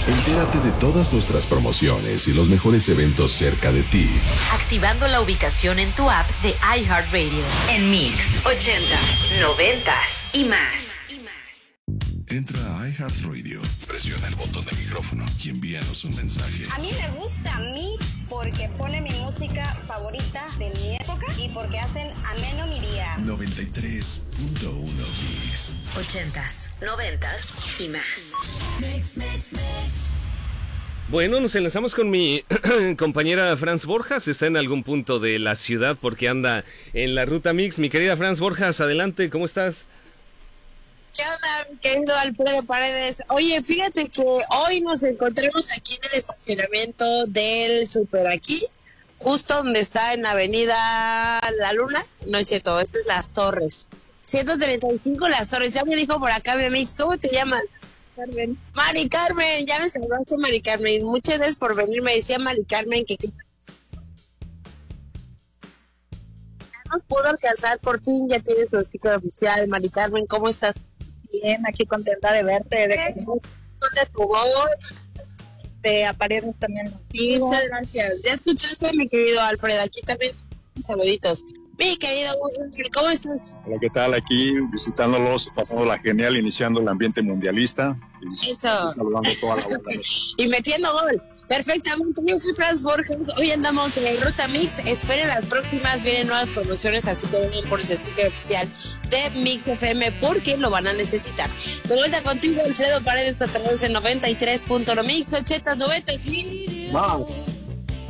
Entérate de todas nuestras promociones y los mejores eventos cerca de ti. Activando la ubicación en tu app de iHeartRadio. En Mix 80s, 90s y más. Entra a iHeartRadio, presiona el botón de micrófono y envíanos un mensaje. A mí me gusta Mix porque pone mi música favorita de mi época y porque hacen ameno mi día. 93.1 Mix. 80s, 90s y más. Mix. Bueno, nos enlazamos con mi compañera Franz Borjas. Está en algún punto de la ciudad porque anda en la ruta Mix. Mi querida Franz Borjas, adelante, ¿cómo estás? ¿Qué onda, mi querido Alfredo Paredes? Oye, fíjate que hoy nos encontramos aquí en el estacionamiento del Super aquí, justo donde está en Avenida La Luna. No es cierto, esta es Las Torres. 135 Las Torres. Ya me dijo por acá mi Mix, ¿cómo te llamas? Carmen. Mari Carmen, ya me saludaste, Mari Carmen. Muchas gracias por venir. Me decía Mari Carmen que nos pudo alcanzar, por fin ya tienes su sticker oficial. Mari Carmen, ¿cómo estás? Bien, aquí contenta de verte, de tu voz. de aparecer también contigo. Muchas gracias. Ya escuchaste, mi querido Alfredo. Aquí también saluditos. Mi querido Ángel, ¿cómo estás? Hola, ¿qué tal? Aquí visitándolos, pasándola genial, iniciando el ambiente mundialista. Eso. Saludando a toda la banda. Y metiendo gol. Perfectamente, yo soy Franz Borges. Hoy andamos en Ruta Mix. Esperen las próximas, vienen nuevas promociones, así que vengan por su sticker oficial de Mix FM porque lo van a necesitar. De vuelta contigo, Alfredo Paredes, a través de 93.1 Mix, 80, 90 y Más.